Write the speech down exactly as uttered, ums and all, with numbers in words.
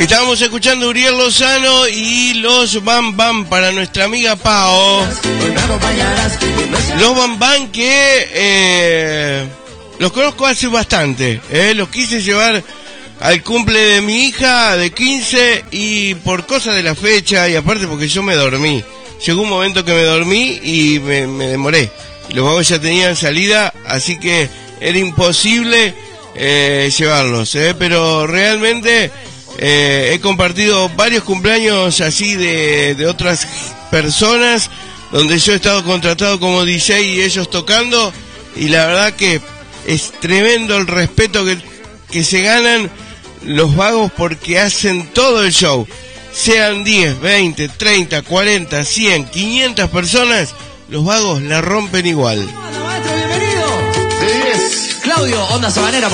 Estábamos escuchando Uriel Lozano y los Bam Bam para nuestra amiga Pao. Los Bam Bam que eh, los conozco hace bastante. Eh, los quise llevar al cumple de mi hija de quince y por cosa de la fecha y aparte porque yo me dormí. Llegó un momento que me dormí y me, me demoré. Los vagos ya tenían salida, así que era imposible eh, llevarlos. Eh, pero realmente eh, he compartido varios cumpleaños así de, de otras personas donde yo he estado contratado como D J y ellos tocando. Y la verdad que es tremendo el respeto que, que se ganan los vagos porque hacen todo el show. Sean diez, veinte, treinta, cuarenta, cien, quinientas personas, los vagos la rompen igual. Claudio, Onda Sabanera.